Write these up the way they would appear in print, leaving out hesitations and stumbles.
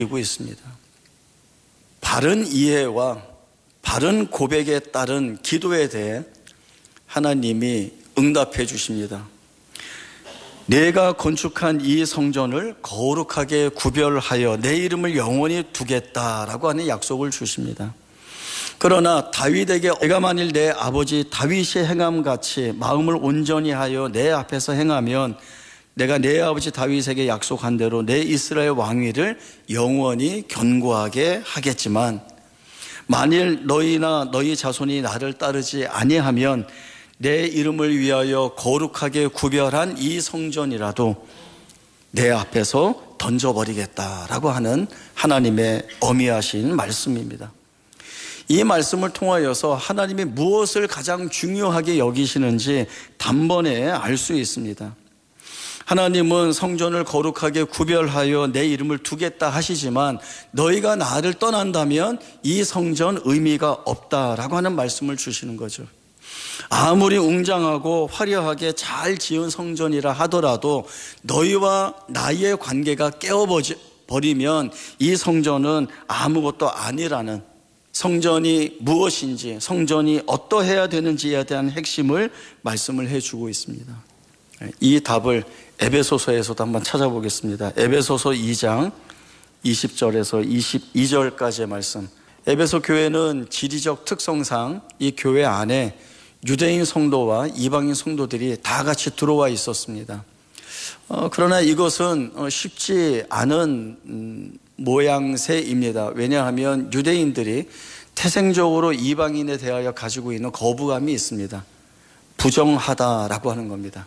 이고 있습니다. 바른 이해와 바른 고백에 따른 기도에 대해 하나님이 응답해 주십니다. 내가 건축한 이 성전을 거룩하게 구별하여 내 이름을 영원히 두겠다라고 하는 약속을 주십니다. 그러나 다윗에게 내가 만일 내 아버지 다윗이 행함같이 마음을 온전히 하여 내 앞에서 행하면 내가 내 아버지 다윗에게 약속한 대로 내 이스라엘 왕위를 영원히 견고하게 하겠지만 만일 너희나 너희 자손이 나를 따르지 아니하면 내 이름을 위하여 거룩하게 구별한 이 성전이라도 내 앞에서 던져버리겠다라고 하는 하나님의 엄히하신 말씀입니다. 이 말씀을 통하여서 하나님이 무엇을 가장 중요하게 여기시는지 단번에 알 수 있습니다. 하나님은 성전을 거룩하게 구별하여 내 이름을 두겠다 하시지만 너희가 나를 떠난다면 이 성전 의미가 없다라고 하는 말씀을 주시는 거죠. 아무리 웅장하고 화려하게 잘 지은 성전이라 하더라도 너희와 나의 관계가 깨어버리면 이 성전은 아무것도 아니라는, 성전이 무엇인지, 성전이 어떠해야 되는지에 대한 핵심을 말씀을 해주고 있습니다. 이 답을 에베소서에서도 한번 찾아보겠습니다. 에베소서 2장 20절에서 22절까지의 말씀. 에베소 교회는 지리적 특성상 이 교회 안에 유대인 성도와 이방인 성도들이 다 같이 들어와 있었습니다. 그러나 이것은 쉽지 않은 모양새입니다. 왜냐하면 유대인들이 태생적으로 이방인에 대하여 가지고 있는 거부감이 있습니다. 부정하다라고 하는 겁니다.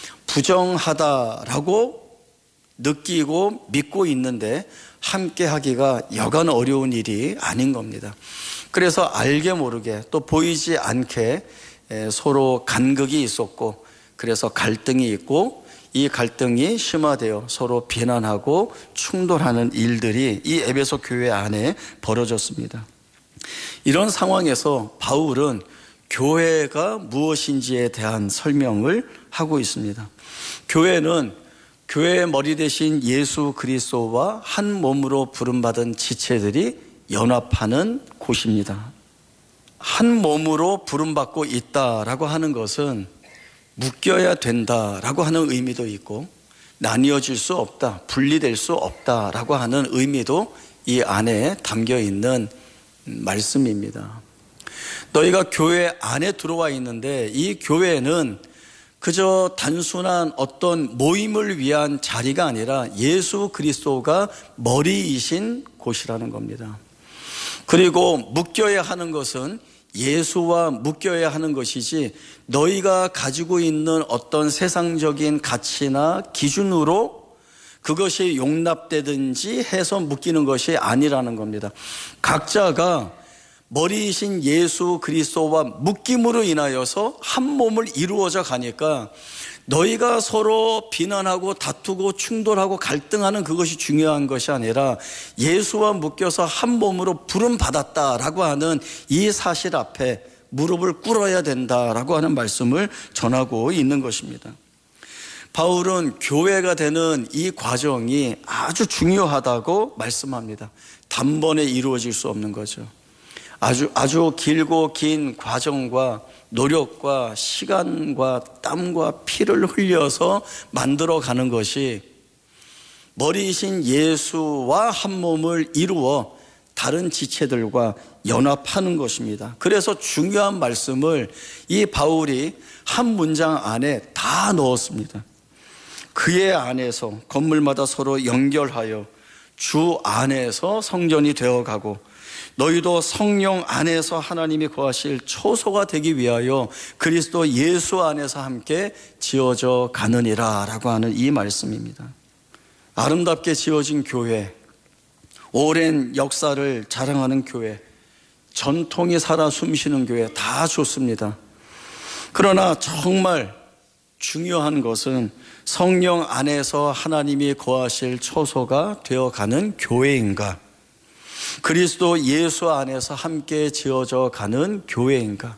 부정하다라고 느끼고 믿고 있는데 함께 하기가 여간 어려운 일이 아닌 겁니다. 그래서 알게 모르게 또 보이지 않게 서로 간극이 있었고, 그래서 갈등이 있고, 이 갈등이 심화되어 서로 비난하고 충돌하는 일들이 이 에베소 교회 안에 벌어졌습니다. 이런 상황에서 바울은 교회가 무엇인지에 대한 설명을 하고 있습니다. 교회는 교회의 머리 대신 예수 그리스도와 한 몸으로 부름받은 지체들이 연합하는 곳입니다. 한 몸으로 부름받고 있다라고 하는 것은 묶여야 된다라고 하는 의미도 있고, 나뉘어질 수 없다, 분리될 수 없다라고 하는 의미도 이 안에 담겨 있는 말씀입니다. 너희가 교회 안에 들어와 있는데 이 교회는 그저 단순한 어떤 모임을 위한 자리가 아니라 예수 그리스도가 머리이신 곳이라는 겁니다. 그리고 묶여야 하는 것은 예수와 묶여야 하는 것이지 너희가 가지고 있는 어떤 세상적인 가치나 기준으로 그것이 용납되든지 해서 묶이는 것이 아니라는 겁니다. 각자가 머리이신 예수 그리스도와 묶임으로 인하여서 한 몸을 이루어져 가니까 너희가 서로 비난하고 다투고 충돌하고 갈등하는 그것이 중요한 것이 아니라 예수와 묶여서 한 몸으로 부름받았다라고 하는 이 사실 앞에 무릎을 꿇어야 된다라고 하는 말씀을 전하고 있는 것입니다. 바울은 교회가 되는 이 과정이 아주 중요하다고 말씀합니다. 단번에 이루어질 수 없는 거죠. 아주 길고 긴 과정과 노력과 시간과 땀과 피를 흘려서 만들어가는 것이 머리이신 예수와 한 몸을 이루어 다른 지체들과 연합하는 것입니다. 그래서 중요한 말씀을 이 바울이 한 문장 안에 다 넣었습니다. 그의 안에서 건물마다 서로 연결하여 주 안에서 성전이 되어가고 너희도 성령 안에서 하나님이 거하실 초소가 되기 위하여 그리스도 예수 안에서 함께 지어져 가느니라 라고 하는 이 말씀입니다. 아름답게 지어진 교회, 오랜 역사를 자랑하는 교회, 전통이 살아 숨쉬는 교회 다 좋습니다. 그러나 정말 중요한 것은 성령 안에서 하나님이 거하실 초소가 되어가는 교회인가, 그리스도 예수 안에서 함께 지어져 가는 교회인가,